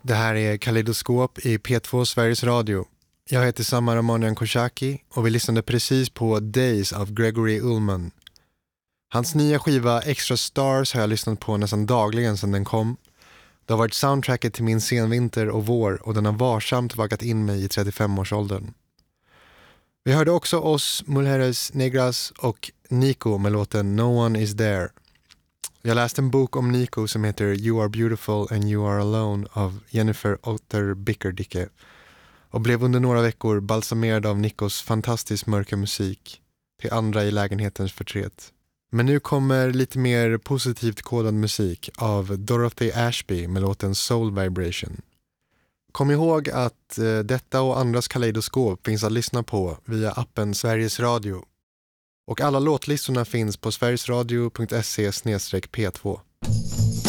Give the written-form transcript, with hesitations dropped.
Det här är Kaleidoskop i P2 Sveriges Radio. Jag heter Samar Ramanian Koshaki och vi lyssnade precis på Days av Gregory Ullman. Hans nya skiva Extra Stars har jag lyssnat på nästan dagligen sedan den kom. Det har varit soundtracket till min senvinter och vår och den har varsamt vaggat in mig i 35-årsåldern. Vi hörde också oss, Mujeres Negras och Nico med låten No One Is There. Jag läste en bok om Nico som heter You Are Beautiful and You Are Alone av Jennifer Otter Bickerdicke och blev under några veckor balsamerad av Nicos fantastiskt mörka musik till andra i lägenhetens förtret. Men nu kommer lite mer positivt kodad musik av Dorothy Ashby med låten Soul Vibration. Kom ihåg att detta och andras kaleidoskop finns att lyssna på via appen Sveriges Radio. Och alla låtlistorna finns på sverigesradio.se/p2.